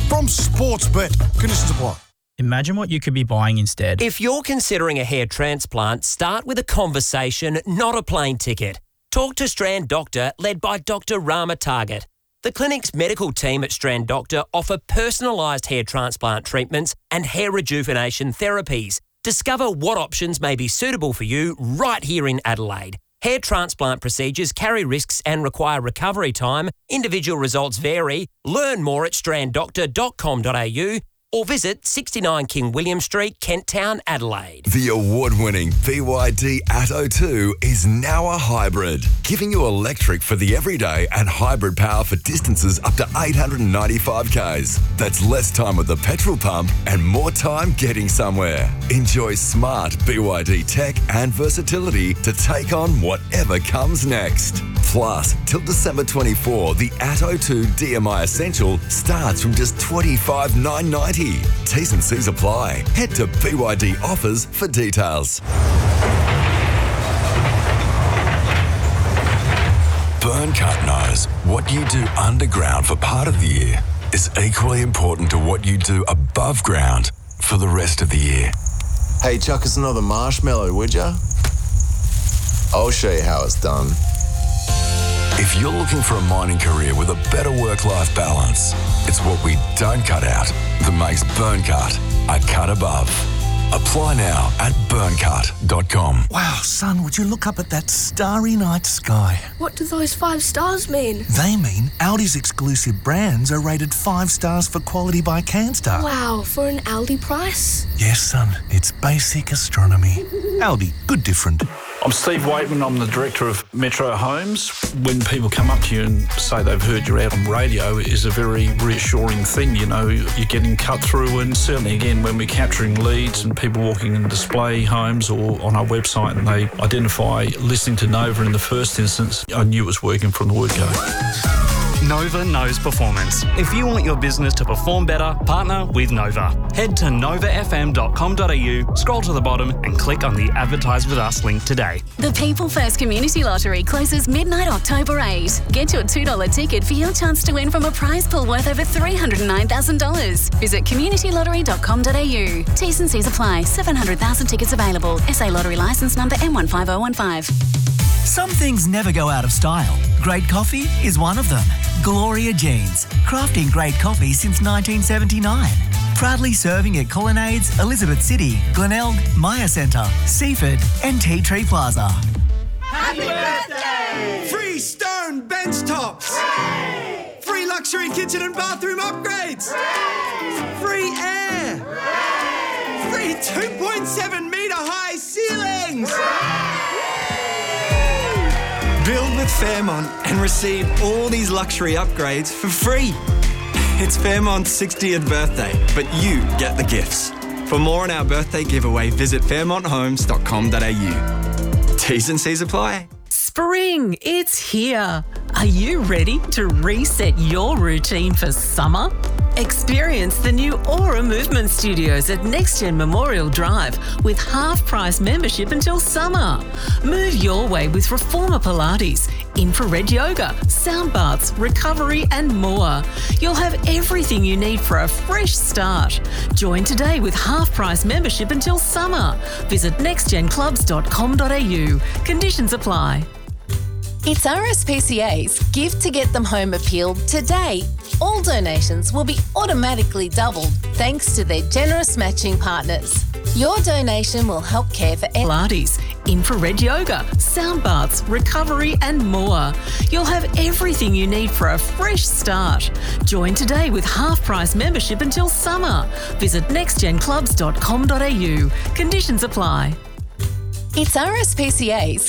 from Sportsbet. Conditions apply. Imagine what you could be buying instead. If you're considering a hair transplant, start with a conversation, not a plane ticket. Talk to Strand Doctor, led by Dr. Rama Target. The clinic's medical team at Strand Doctor offer personalised hair transplant treatments and hair rejuvenation therapies. Discover what options may be suitable for you right here in Adelaide. Hair transplant procedures carry risks and require recovery time. Individual results vary. Learn more at stranddoctor.com.au or visit 69 King William Street, Kent Town, Adelaide. The award-winning BYD Atto 2 is now a hybrid, giving you electric for the everyday and hybrid power for distances up to 895 k's. That's less time at the petrol pump and more time getting somewhere. Enjoy smart BYD tech and versatility to take on whatever comes next. Plus, till December 24, the Atto 2 DMI Essential starts from just $25,990. T's and C's apply. Head to BYD Offers for details. Burncut knows what you do underground for part of the year is equally important to what you do above ground for the rest of the year. Hey, chuck us another marshmallow, would ya? I'll show you how it's done. If you're looking for a mining career with a better work-life balance, it's what we don't cut out that makes Burncut a cut above. Apply now at burncut.com. Wow, son, would you look up at that starry night sky? What do those 5 stars mean? They mean Aldi's exclusive brands are rated 5 stars for quality by Canstar. Wow, for an Aldi price? Yes, son, it's basic astronomy. Aldi, good different. I'm Steve Waitman, I'm the Director of Metro Homes. When people come up to you and say they've heard you're out on radio, it is a very reassuring thing, you know, you're getting cut through, and certainly again when we're capturing leads and people walking in display homes or on our website and they identify listening to Nova in the first instance, I knew it was working from the word go. Nova knows performance. If you want your business to perform better, partner with Nova. Head to novafm.com.au, scroll to the bottom and click on the Advertise With Us link today. The People First Community Lottery closes midnight October 8. Get your $2 ticket for your chance to win from a prize pool worth over $309,000. Visit communitylottery.com.au. T's and C's apply. 700,000 tickets available. SA Lottery licence number M15015. Some things never go out of style. Great coffee is one of them. Gloria Jeans, crafting great coffee since 1979. Proudly serving at Colonnades, Elizabeth City, Glenelg, Maya Centre, Seaford and Tea Tree Plaza. Happy birthday! Free stone bench tops! Hooray! Free luxury kitchen and bathroom upgrades! Hooray! Free air! Hooray! Free 2.7 metre high ceilings! Hooray! Build with Fairmont and receive all these luxury upgrades for free. It's Fairmont's 60th birthday, but you get the gifts. For more on our birthday giveaway, visit fairmonthomes.com.au. T's and C's apply. Spring, it's here. Are you ready to reset your routine for summer? Experience the new Aura Movement Studios at NextGen Memorial Drive with half-price membership until summer. Move your way with Reformer Pilates, infrared yoga, sound baths, recovery and more. You'll have everything you need for a fresh start. Join today with half-price membership until summer. Visit nextgenclubs.com.au. Conditions apply. It's RSPCA's Give to Get Them Home appeal today. All donations will be automatically doubled thanks to their generous matching partners. Your donation will help care for Pilates, infrared yoga, sound baths, recovery and more. You'll have everything you need for a fresh start. Join today with half-price membership until summer. Visit nextgenclubs.com.au. Conditions apply. It's RSPCA's